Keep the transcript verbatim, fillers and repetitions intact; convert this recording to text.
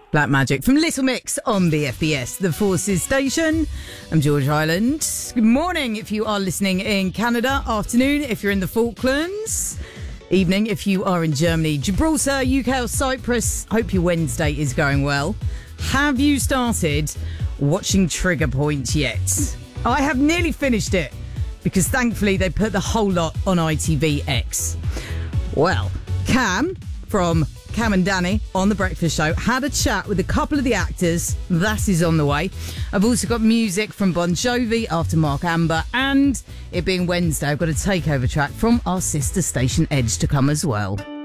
Black Magic from Little Mix on the F B S, the Forces station. I'm George Island. Good morning if you are listening in Canada. Afternoon if you're in the Falklands. Evening if you are in Germany, Gibraltar, U K or Cyprus. Hope your Wednesday is going well. Have you started watching Trigger Point yet? I have nearly finished it because thankfully they put the whole lot on I T V X. Well, Cam from Cam and Danny on The Breakfast Show had a chat with a couple of the actors. That is on the way. I've also got music from Bon Jovi after Mark Amber, and it being Wednesday, I've got a takeover track from our sister station Edge to come as well.